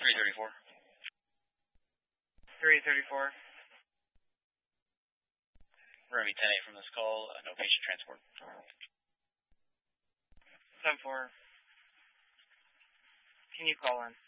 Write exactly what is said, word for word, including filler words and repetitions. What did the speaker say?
three thirty-four. three thirty-four. We're going to be ten eight from this call. Uh, no patient transport. ten four. Can you call in?